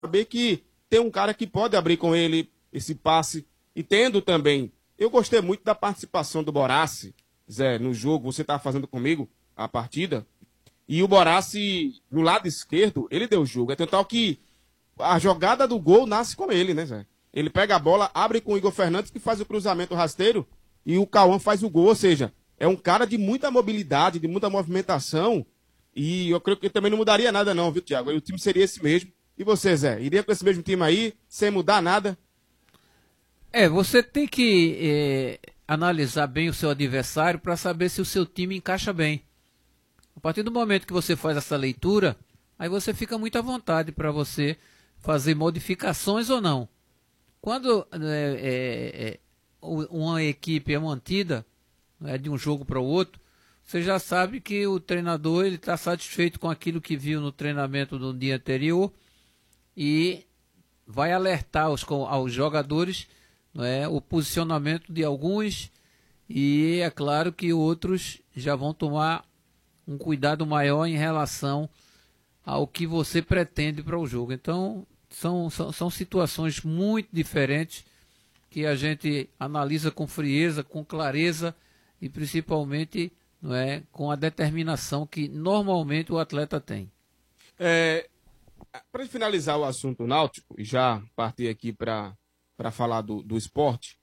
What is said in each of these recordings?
saber que tem um cara que pode abrir com ele esse passe. E tendo também, eu gostei muito da participação do Boraci, Zé, no jogo, você estava fazendo comigo a partida, e o Boraci, no lado esquerdo, ele deu o jogo. É tanto que a jogada do gol nasce com ele, né, Zé? Ele pega a bola, abre com o Igor Fernandes, que faz o cruzamento rasteiro, e o Cauã faz o gol. Ou seja, é um cara de muita mobilidade, de muita movimentação, e eu creio que também não mudaria nada não, viu, Thiago? O time seria esse mesmo. E você, Zé, iria com esse mesmo time aí, sem mudar nada? Você tem que analisar bem o seu adversário para saber se o seu time encaixa bem. A partir do momento que você faz essa leitura, aí você fica muito à vontade para você fazer modificações ou não. Quando uma equipe é mantida de um jogo para o outro, você já sabe que o treinador está satisfeito com aquilo que viu no treinamento do dia anterior e vai alertar aos jogadores o posicionamento de alguns, e é claro que outros já vão tomar um cuidado maior em relação ao que você pretende para o jogo. Então, são situações muito diferentes que a gente analisa com frieza, com clareza e principalmente com a determinação que normalmente o atleta tem. Para finalizar o assunto náutico, e já partir aqui para falar do esporte,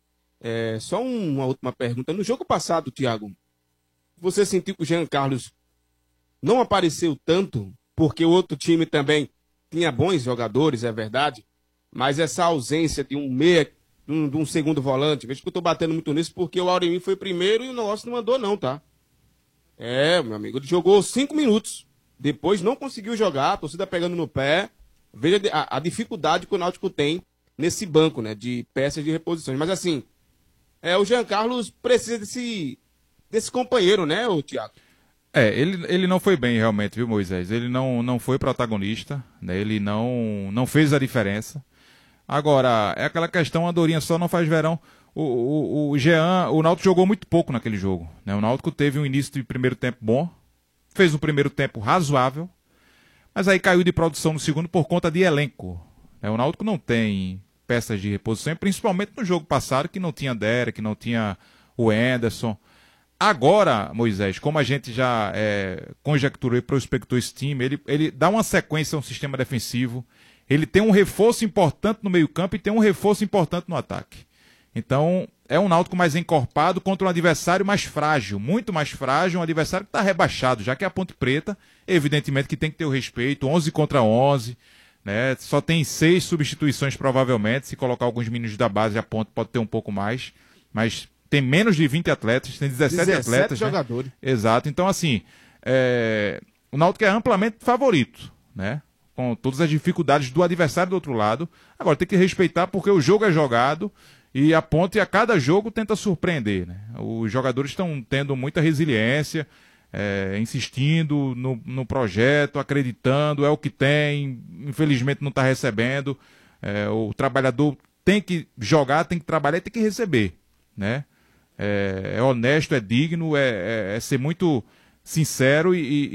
só uma última pergunta. No jogo passado, Thiago, você sentiu que o Jean Carlos não apareceu tanto, porque o outro time também tinha bons jogadores, é verdade, mas essa ausência de um meia, de um segundo volante, veja que eu estou batendo muito nisso, porque o Auremir foi primeiro e o nosso não andou não, tá? Meu amigo, ele jogou 5 minutos, depois não conseguiu jogar, a torcida pegando no pé. Veja a dificuldade que o Náutico tem nesse banco, né, de peças de reposições. Mas assim, o Jean Carlos precisa desse companheiro, né, o Thiago? Ele não foi bem realmente, viu, Moisés? Ele não foi protagonista, né? Ele não fez a diferença. Agora, é aquela questão, andorinha só não faz verão. O Jean, o Náutico jogou muito pouco naquele jogo, né? O Náutico teve um início de primeiro tempo bom, fez um primeiro tempo razoável, mas aí caiu de produção no segundo por conta de elenco, né? O Náutico não tem peças de reposição, principalmente no jogo passado, que não tinha Derek, que não tinha o Anderson. Agora, Moisés, como a gente já conjecturou e prospectou esse time, ele dá uma sequência a um sistema defensivo, ele tem um reforço importante no meio-campo e tem um reforço importante no ataque. Então, é um Náutico mais encorpado contra um adversário mais frágil, muito mais frágil, um adversário que está rebaixado, já que é a Ponte Preta, evidentemente que tem que ter o respeito, 11 contra 11, né? Só tem 6 substituições provavelmente, se colocar alguns meninos da base, a Ponte pode ter um pouco mais, mas tem menos de 20 atletas, tem 17 atletas. Jogadores. Né? Exato, então assim, o Náutico é amplamente favorito, né? Com todas as dificuldades do adversário do outro lado. Agora tem que respeitar porque o jogo é jogado e a Ponte a cada jogo tenta surpreender, né? Os jogadores estão tendo muita resiliência, insistindo no projeto, acreditando, é o que tem, infelizmente não está recebendo. O trabalhador tem que jogar, tem que trabalhar e tem que receber, né? É honesto, é digno, é ser muito sincero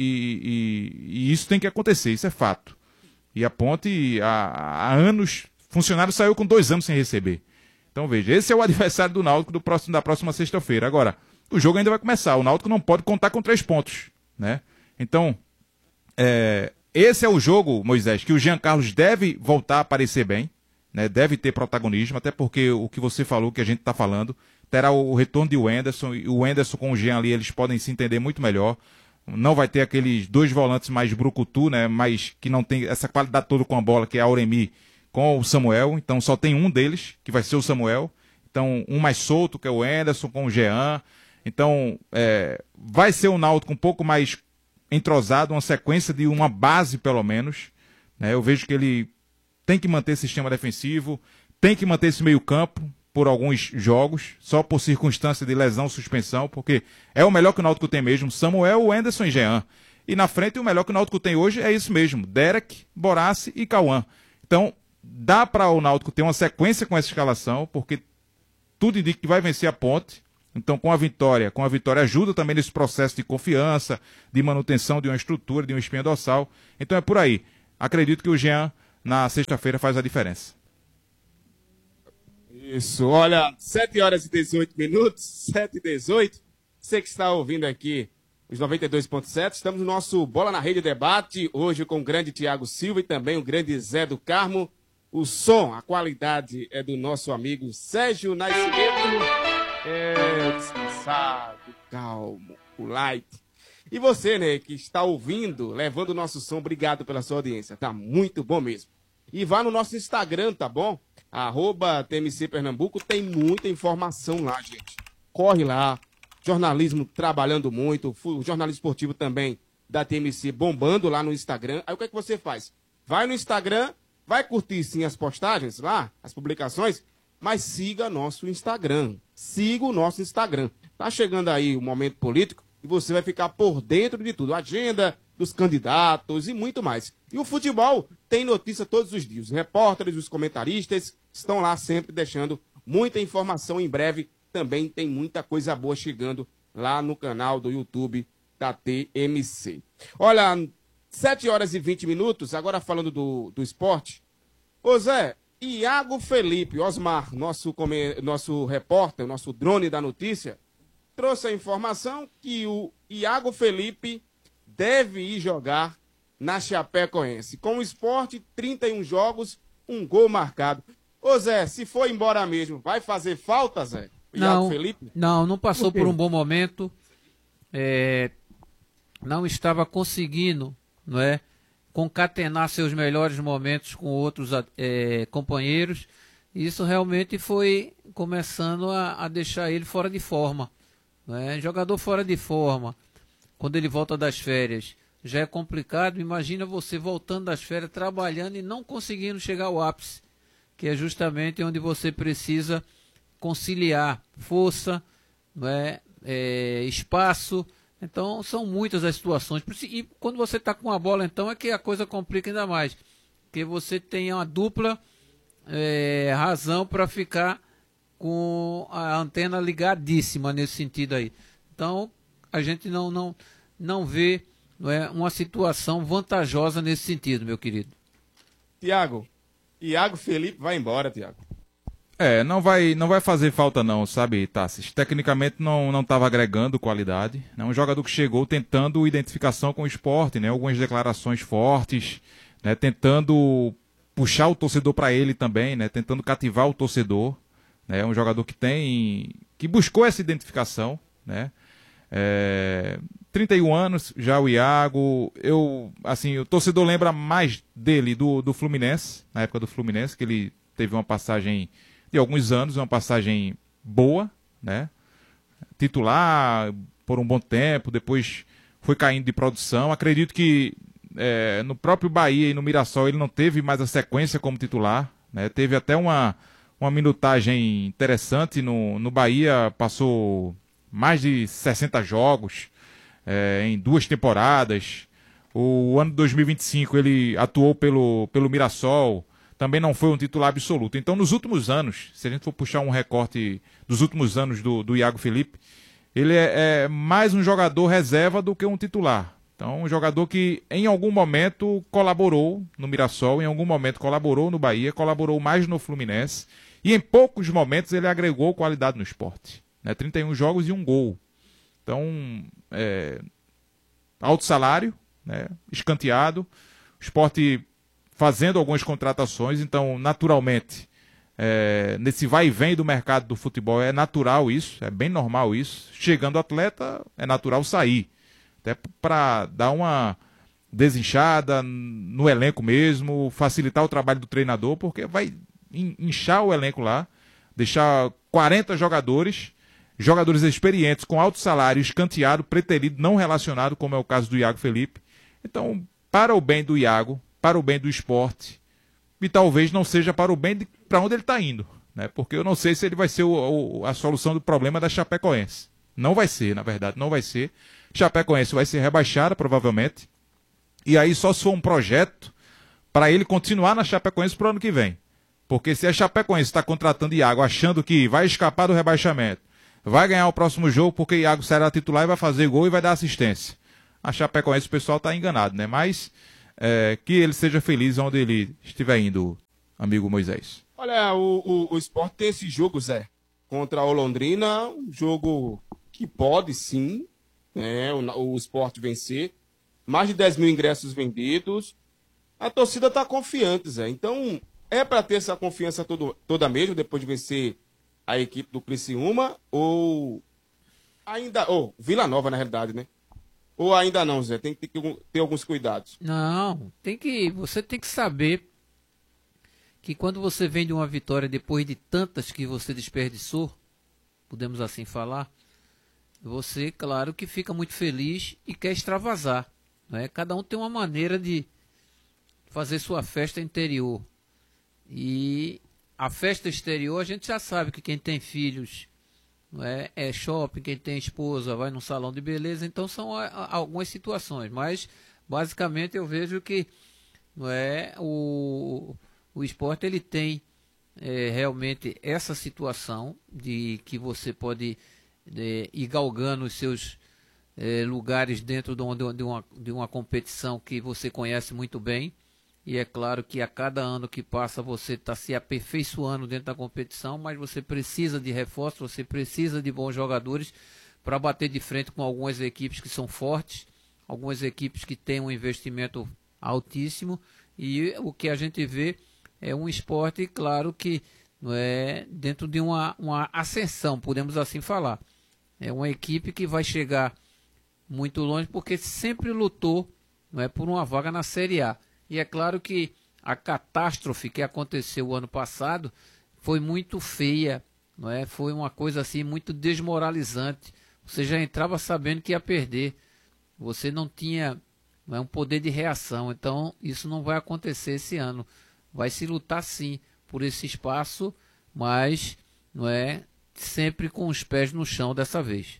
e isso tem que acontecer, isso é fato. E a Ponte, há anos, funcionário saiu com 2 anos sem receber. Então veja, esse é o adversário do Náutico da próxima sexta-feira. Agora, o jogo ainda vai começar, o Náutico não pode contar com 3 pontos, né? Então, esse é o jogo, Moisés, que o Jean Carlos deve voltar a aparecer bem, né? Deve ter protagonismo, até porque o que você falou, que a gente está falando, terá o retorno de Wenderson, e o Wenderson com o Jean ali, eles podem se entender muito melhor. Não vai ter aqueles 2 volantes mais brucutu, né? Mas que não tem essa qualidade toda com a bola, que é a Auremir com o Samuel. Então só tem um deles, que vai ser o Samuel. Então um mais solto, que é o Wenderson com o Jean. Então vai ser um Náutico um pouco mais entrosado, uma sequência de uma base pelo menos, né? Eu vejo que ele tem que manter esse sistema defensivo, tem que manter esse meio campo por alguns jogos, só por circunstância de lesão, suspensão, porque é o melhor que o Náutico tem mesmo, Samuel, Wenderson e Jean. E na frente o melhor que o Náutico tem hoje é isso mesmo, Derek, Boraci e Cauã. Então, dá para o Náutico ter uma sequência com essa escalação, porque tudo indica que vai vencer a Ponte. Então, com a vitória ajuda também nesse processo de confiança, de manutenção de uma estrutura, de uma espinha dorsal. Então é por aí. Acredito que o Jean na sexta-feira faz a diferença. Isso, olha, 7 horas e 18 minutos, 7 e 18. Você que está ouvindo aqui os 92.7, estamos no nosso Bola na Rede Debate, hoje com o grande Tiago Silva e também o grande Zé do Carmo. O som, a qualidade é do nosso amigo Sérgio Nascimento. Descansado, calmo, o light. E você, né, que está ouvindo, levando o nosso som, obrigado pela sua audiência, tá muito bom mesmo. E vá no nosso Instagram, tá bom? @TMC Pernambuco, tem muita informação lá, gente. Corre lá, jornalismo trabalhando muito, o jornalismo esportivo também da TMC bombando lá no Instagram. Aí o que é que você faz? Vai no Instagram, vai curtir sim as postagens lá, as publicações, mas siga nosso Instagram. Siga o nosso Instagram. Tá chegando aí o momento político e você vai ficar por dentro de tudo. Agenda dos candidatos e muito mais. E o futebol tem notícia todos os dias. Os repórteres, os comentaristas estão lá sempre deixando muita informação. Em breve também tem muita coisa boa chegando lá no canal do YouTube da TMC. Olha, 7 horas e 20 minutos, agora falando do esporte. Ô Zé, Iago Felipe, Osmar, nosso repórter, nosso drone da notícia, trouxe a informação que o Iago Felipe deve ir jogar na Chapecoense. Com o Sport, 31 jogos, 1 gol marcado. Ô Zé, se for embora mesmo, vai fazer falta, Zé? Não, Felipe? não passou por um bom momento. Não estava conseguindo, não é, concatenar seus melhores momentos com outros companheiros. Isso realmente foi começando a deixar ele fora de forma. Né? Jogador fora de forma, quando ele volta das férias, já é complicado. Imagina você voltando das férias, trabalhando e não conseguindo chegar ao ápice, que é justamente onde você precisa conciliar força, né, espaço. Então são muitas as situações. E quando você está com a bola, então, é que a coisa complica ainda mais, porque você tem uma dupla razão para ficar com a antena ligadíssima nesse sentido aí. Então a gente não vê, não é, uma situação vantajosa nesse sentido, meu querido. Iago Felipe vai embora, Tiago. Não vai fazer falta não, sabe, Tassis? Tecnicamente não estava agregando qualidade. É um jogador que chegou tentando identificação com o esporte, né? Algumas declarações fortes, né? Tentando puxar o torcedor para ele também, né? Tentando cativar o torcedor. É um jogador que buscou essa identificação, né? 31 anos, já o Iago, o torcedor lembra mais dele do Fluminense, na época do Fluminense, que ele teve uma passagem de alguns anos, uma passagem boa, né? Titular por um bom tempo, depois foi caindo de produção. Acredito que no próprio Bahia e no Mirassol ele não teve mais a sequência como titular, né? Teve até uma minutagem interessante no Bahia, passou mais de 60 jogos em 2 temporadas. O ano de 2025 ele atuou pelo Mirassol, também não foi um titular absoluto. Então, nos últimos anos, se a gente for puxar um recorte dos últimos anos do Iago Felipe, ele é mais um jogador reserva do que um titular. Então, um jogador que em algum momento colaborou no Mirassol, em algum momento colaborou no Bahia, colaborou mais no Fluminense, e em poucos momentos ele agregou qualidade no esporte. 31 jogos e 1 gol. Então, alto salário, né, escanteado, o esporte fazendo algumas contratações, então, naturalmente, nesse vai e vem do mercado do futebol, é natural isso, é bem normal isso. Chegando o atleta, é natural sair. Até para dar uma desinchada no elenco mesmo, facilitar o trabalho do treinador, porque vai inchar o elenco lá, deixar 40 jogadores experientes, com alto salário, escanteado, preterido, não relacionado, como é o caso do Iago Felipe. Então, para o bem do Iago, para o bem do esporte, e talvez não seja para o bem para onde ele está indo, né? Porque eu não sei se ele vai ser a solução do problema da Chapecoense. Não vai ser, na verdade, não vai ser. Chapecoense vai ser rebaixada, provavelmente, e aí só se for um projeto para ele continuar na Chapecoense para o ano que vem. Porque se a Chapecoense está contratando Iago achando que vai escapar do rebaixamento, vai ganhar o próximo jogo porque Iago será titular e vai fazer gol e vai dar assistência, a Chapecoense, o pessoal está enganado, né? Mas que ele seja feliz onde ele estiver indo, amigo Moisés. Olha, o Sport tem esse jogo, Zé, contra o Londrina, um jogo que pode sim, né, o Sport vencer. Mais de 10 mil ingressos vendidos. A torcida está confiante, Zé. Então, é para ter essa confiança toda mesmo, depois de vencer a equipe do Criciúma, ou ainda... Ou Vila Nova, na realidade, né? Ou ainda não, Zé? Tem que ter alguns cuidados. Não, você tem que saber que quando você vem de uma vitória depois de tantas que você desperdiçou, podemos assim falar, você, claro, que fica muito feliz e quer extravasar, né? Cada um tem uma maneira de fazer sua festa interior. E a festa exterior, a gente já sabe que quem tem filhos, não é shopping, quem tem esposa vai num salão de beleza, então são algumas situações, mas basicamente eu vejo que não é o Sport, ele tem realmente essa situação de que você pode ir galgando os seus lugares dentro de uma competição que você conhece muito bem. E é claro que a cada ano que passa você está se aperfeiçoando dentro da competição, mas você precisa de reforço, você precisa de bons jogadores para bater de frente com algumas equipes que são fortes, algumas equipes que têm um investimento altíssimo, e o que a gente vê é um esporte, claro, que não é dentro de uma ascensão, podemos assim falar. É uma equipe que vai chegar muito longe porque sempre lutou, não é, por uma vaga na Série A. E é claro que a catástrofe que aconteceu o ano passado foi muito feia, não é? Foi uma coisa assim muito desmoralizante. Você já entrava sabendo que ia perder. Você não tinha um poder de reação. Então isso não vai acontecer esse ano. Vai se lutar sim por esse espaço, mas não é sempre com os pés no chão dessa vez.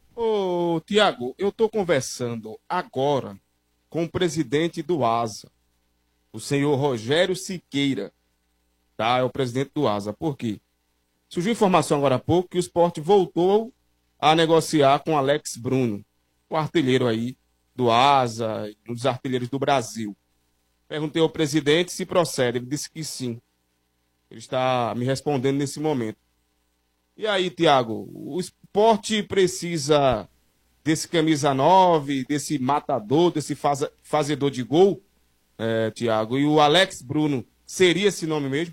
Ô, Tiago, eu estou conversando agora com o presidente do ASA, o senhor Rogério Siqueira, tá? É o presidente do ASA. Por quê? Surgiu informação agora há pouco que o Sport voltou a negociar com Alex Bruno, o artilheiro aí do ASA, um dos artilheiros do Brasil. Perguntei ao presidente se procede, ele disse que sim. Ele está me respondendo nesse momento. E aí, Tiago, o Sport precisa desse camisa 9, desse matador, desse fazedor de gol, Tiago, e o Alex Bruno seria esse nome mesmo?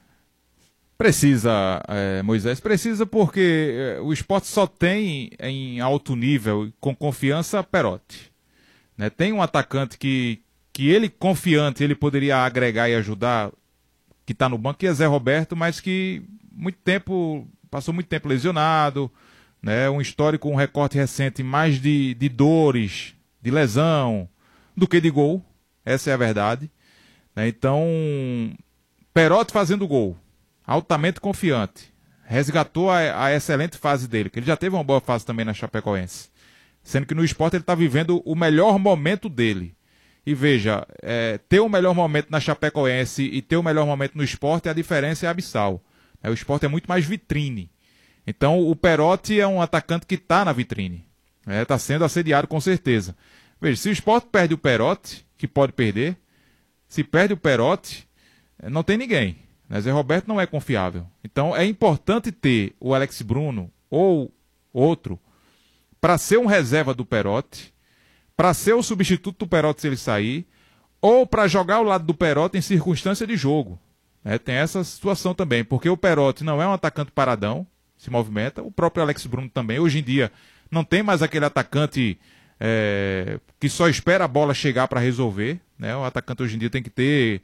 Precisa, Moisés, precisa porque o Sport só tem em alto nível, com confiança, Perotti. Né? Tem um atacante que ele, confiante, ele poderia agregar e ajudar, que está no banco, que é Zé Roberto, mas que passou muito tempo lesionado, né? Um histórico, um recorte recente mais de dores, de lesão, do que de gol. Essa é a verdade. Então, Perotti fazendo gol, altamente confiante, resgatou a excelente fase dele, que ele já teve uma boa fase também na Chapecoense, sendo que no Sport ele está vivendo o melhor momento dele. E veja, ter o melhor momento na Chapecoense e ter o melhor momento no Sport, a diferença é abissal. O Sport é muito mais vitrine. Então o Perotti é um atacante que está na vitrine. Está sendo assediado com certeza. Veja, se o Sport perde o Perotti, que pode perder, se perde o Perotti, não tem ninguém. Zé Roberto não é confiável. Então é importante ter o Alex Bruno ou outro para ser um reserva do Perotti, para ser o substituto do Perotti se ele sair, ou para jogar ao lado do Perotti em circunstância de jogo. Tem essa situação também, porque o Perotti não é um atacante paradão, se movimenta, o próprio Alex Bruno também. Hoje em dia não tem mais aquele atacante que só espera a bola chegar para resolver. Né? O atacante hoje em dia tem que ter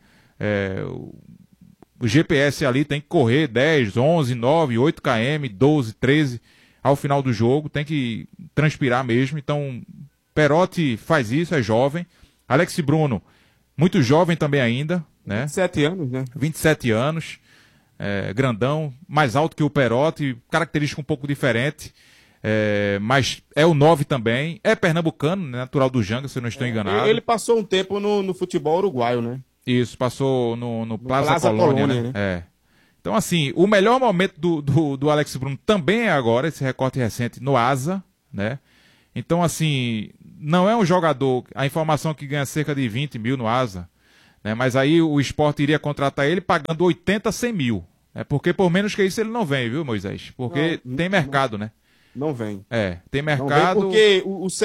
o GPS ali, tem que correr 10, 11, 9, 8 km, 12, 13 ao final do jogo, tem que transpirar mesmo. Então Perotti faz isso, é jovem. Alex Bruno, muito jovem também ainda, né? 27 anos, né? 27 anos, grandão, mais alto que o Perotti, característica um pouco diferente, mas é o 9 também, é pernambucano, né? Natural do Janga, se eu não estou enganado. Ele passou um tempo no futebol uruguaio, né? Isso, passou no Plaza Colônia, né? Então, assim, o melhor momento do Alex Bruno também é agora, esse recorte recente no ASA, né? Então, assim, não é um jogador, a informação que ganha cerca de 20 mil no Asa, né? Mas aí o Sport iria contratar ele pagando 80, 100 mil. Porque por menos que isso ele não vem, viu, Moisés? Porque tem mercado, né? Não vem. Tem mercado. Não vem porque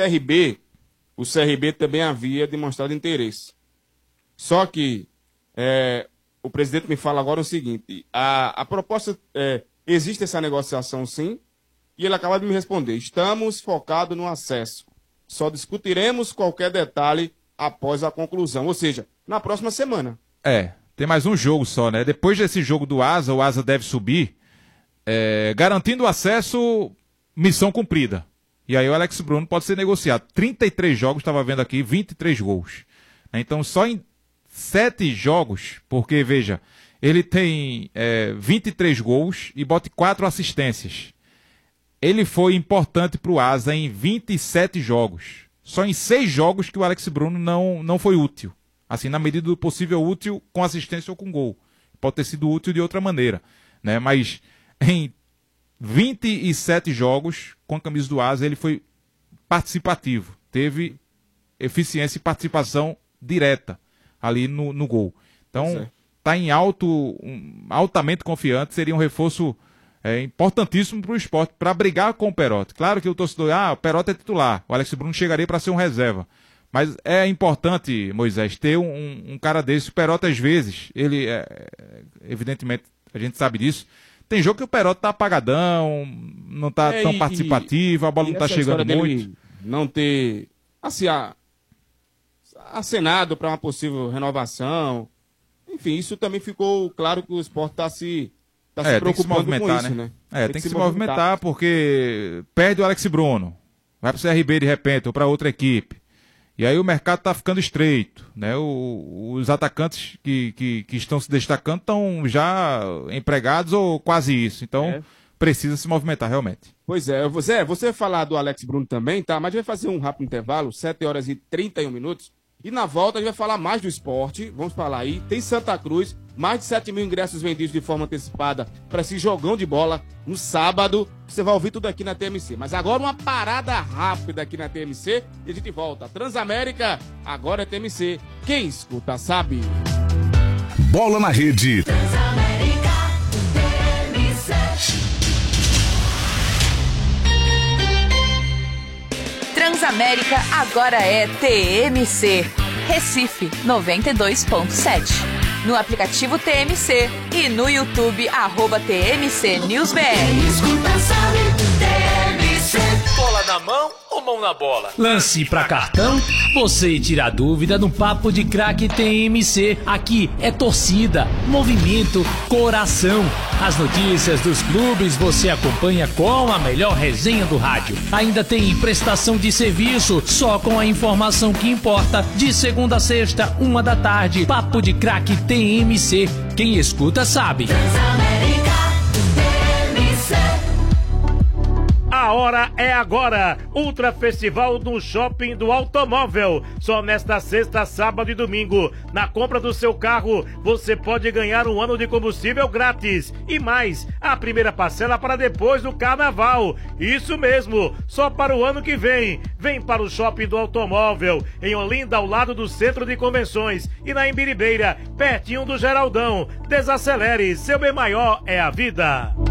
o CRB também havia demonstrado interesse. Só que o presidente me fala agora o seguinte, a proposta, existe essa negociação sim, e ele acaba de me responder, estamos focados no acesso, só discutiremos qualquer detalhe após a conclusão, ou seja, na próxima semana. Tem mais um jogo só, né? Depois desse jogo do Asa, o Asa deve subir, garantindo o acesso, missão cumprida. E aí o Alex Bruno pode ser negociado. 33 jogos, estava vendo aqui, 23 gols. Então só em 7 jogos, porque veja, ele tem 23 gols e bote 4 assistências. Ele foi importante para o Asa em 27 jogos. Só em 6 jogos que o Alex Bruno não foi útil. Assim, na medida do possível útil com assistência ou com gol. Pode ter sido útil de outra maneira, né? Mas em 27 jogos com a camisa do Asa ele foi participativo. Teve eficiência e participação direta ali no gol. Então, está em altamente confiante, seria um reforço importantíssimo para o Sport, para brigar com o Perotti. Claro que o torcedor, o Perotti é titular, o Alex Bruno chegaria para ser um reserva. Mas é importante, Moisés, ter um cara desse. O Perotti, às vezes, ele, evidentemente, a gente sabe disso, tem jogo que o Perotti tá apagadão, não tá tão participativo, a bola não tá chegando muito. Não ter, assim, acenado para uma possível renovação. Enfim, isso também ficou claro que o Sport está se preocupando com isso, né? Tem que se movimentar porque perde o Alex Bruno, vai pro CRB de repente ou para outra equipe. E aí o mercado está ficando estreito, né? Os atacantes que estão se destacando estão já empregados ou quase isso. Então precisa se movimentar realmente. Pois é, você vai falar do Alex Bruno também, tá? Mas a gente vai fazer um rápido intervalo, 7 horas e 31 minutos. E na volta a gente vai falar mais do esporte. Vamos falar aí. Tem Santa Cruz, mais de 7 mil ingressos vendidos de forma antecipada para esse jogão de bola no sábado. Você vai ouvir tudo aqui na TMC. Mas agora uma parada rápida aqui na TMC e a gente volta. Transamérica, agora é TMC. Quem escuta sabe. Bola na rede. Transamérica, TMC. Transamérica agora é TMC. Recife 92.7. No aplicativo TMC e no YouTube @TMC News BR. Escuta, sabe, TMC. Bola na mão ou mão na bola? Lance pra cartão? Você tira a dúvida no Papo de Craque TMC. Aqui é torcida, movimento, coração. As notícias dos clubes você acompanha com a melhor resenha do rádio. Ainda tem prestação de serviço, só com a informação que importa. De segunda a sexta, 1 da tarde. Papo de Craque TMC. Quem escuta sabe. Transamérica, TMC. A hora é agora. Ultra Festival no Shopping do Automóvel. Só nesta sexta, sábado e domingo. Na compra do seu carro, você pode ganhar 1 ano de combustível grátis. E mais, a primeira parcela para depois do carnaval. Isso mesmo, só para o ano que vem. Vem para o Shopping do Automóvel, em Olinda, ao lado do Centro de Convenções. E na Imbiribeira, pertinho do Geraldão. Desacelere, seu bem maior é a vida.